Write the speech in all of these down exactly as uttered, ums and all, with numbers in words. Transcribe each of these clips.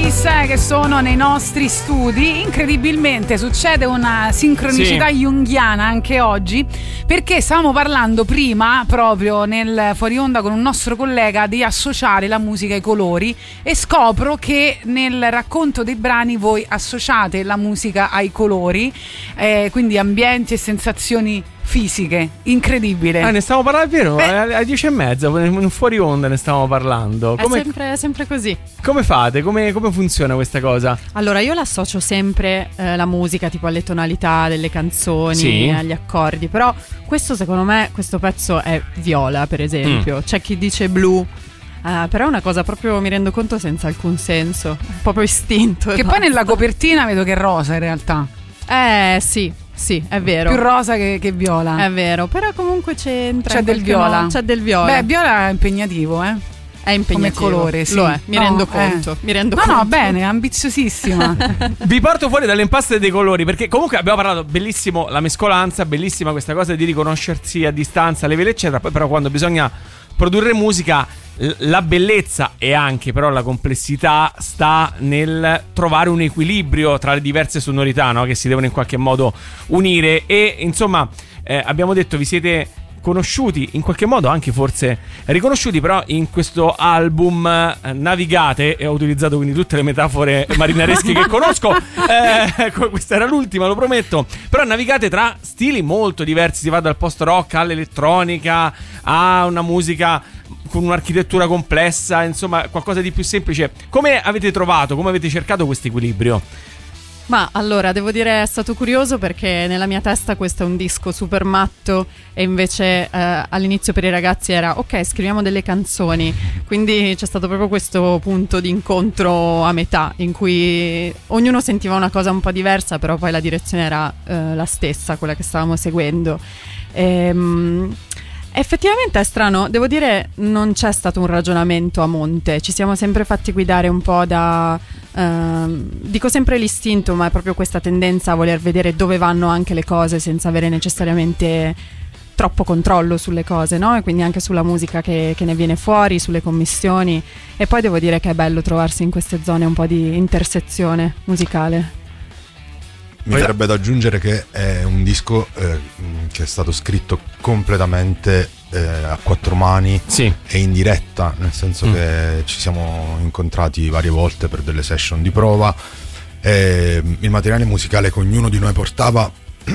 Kiss eh, che sono nei nostri studi. Incredibilmente succede una sincronicità sì. junghiana anche oggi, perché stavamo parlando prima proprio nel fuori onda con un nostro collega di associare la musica ai colori, e scopro che nel racconto dei brani voi associate la musica ai colori, eh, quindi ambienti e sensazioni fisiche. Incredibile. Ah, ne stiamo parlando, è vero? Beh, alle dieci e mezza, fuori onda ne stiamo parlando. Come, è sempre, sempre così. Come fate? Come, come funziona questa cosa? Allora, io l'associo sempre eh, la musica tipo alle tonalità delle canzoni, sì. agli accordi. Però questo, secondo me, questo pezzo è viola, per esempio. Mm. C'è chi dice blu. Uh, però è una cosa proprio, mi rendo conto, senza alcun senso, proprio istinto. Che poi nella copertina vedo che è rosa in realtà. Eh sì, sì, è vero. Più rosa che, che viola. È vero, però comunque c'entra. C'è del viola. No, c'è del viola. Beh, viola è impegnativo, eh. È impegnativo. Come colore, sì. Lo è, mi no, rendo eh. conto. Mi rendo no, conto. no, bene, ambiziosissima. Vi porto fuori dalle impaste dei colori, perché comunque abbiamo parlato, bellissimo la mescolanza, bellissima questa cosa di riconoscersi a distanza, le vele eccetera. Poi però quando bisogna produrre musica, la bellezza e anche però la complessità sta nel trovare un equilibrio tra le diverse sonorità, no? Che si devono in qualche modo unire. E insomma eh, abbiamo detto, vi siete conosciuti in qualche modo, anche forse riconosciuti, però in questo album eh, navigate, e ho utilizzato quindi tutte le metafore marinaresche che conosco, eh, questa era l'ultima, lo prometto, però navigate tra stili molto diversi, si va dal post rock all'elettronica a una musica con un'architettura complessa, insomma qualcosa di più semplice. Come avete trovato, come avete cercato questo equilibrio? Ma allora, devo dire, è stato curioso, perché nella mia testa questo è un disco super matto, e invece eh, all'inizio per i ragazzi era ok, scriviamo delle canzoni, quindi c'è stato proprio questo punto di incontro a metà, in cui ognuno sentiva una cosa un po' diversa, però poi la direzione era eh, la stessa, quella che stavamo seguendo. Ehm... Effettivamente è strano, devo dire, non c'è stato un ragionamento a monte, ci siamo sempre fatti guidare un po' da, ehm, dico sempre l'istinto, ma è proprio questa tendenza a voler vedere dove vanno anche le cose senza avere necessariamente troppo controllo sulle cose, no? E quindi anche sulla musica che, che ne viene fuori, sulle commissioni. E poi devo dire che è bello trovarsi in queste zone un po' di intersezione musicale. Mi verrebbe da aggiungere che è un disco eh, che è stato scritto completamente eh, a quattro mani, sì. e in diretta, nel senso mm. che ci siamo incontrati varie volte per delle session di prova, e il materiale musicale che ognuno di noi portava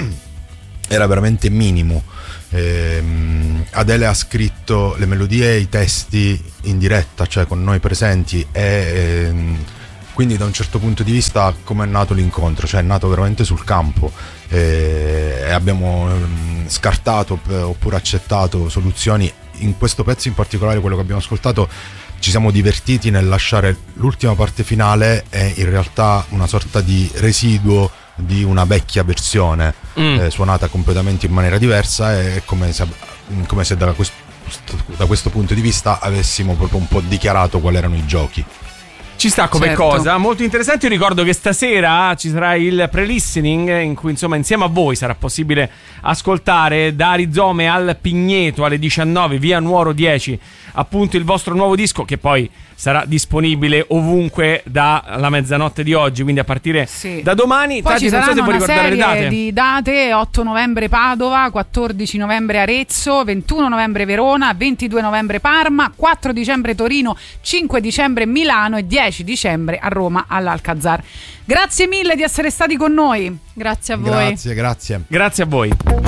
era veramente minimo. E, Adele ha scritto le melodie e i testi in diretta, cioè con noi presenti, e, e quindi da un certo punto di vista come è nato l'incontro? Cioè è nato veramente sul campo, e, e abbiamo um, scartato oppure accettato soluzioni. In questo pezzo in particolare, quello che abbiamo ascoltato, ci siamo divertiti nel lasciare l'ultima parte finale, è in realtà una sorta di residuo di una vecchia versione, mm. eh, suonata completamente in maniera diversa, e come se, come se da, questo, da questo punto di vista avessimo proprio un po' dichiarato quali erano i giochi. Ci sta come certo. cosa molto interessante. Io ricordo che stasera ci sarà il pre-listening, in cui insomma insieme a voi sarà possibile ascoltare da Rizome al Pigneto alle diciannove, via Nuoro dieci, appunto il vostro nuovo disco, che poi sarà disponibile ovunque dalla mezzanotte di oggi, quindi a partire sì. da domani. Poi Tati, ci non so se vuoi una ricordare le serie date di date: otto novembre Padova, quattordici novembre Arezzo, ventuno novembre Verona, ventidue novembre Parma, quattro dicembre Torino, cinque dicembre Milano e dieci dicembre a Roma all'Alcazar. Grazie mille di essere stati con noi. Grazie a voi. Grazie, grazie. Grazie a voi.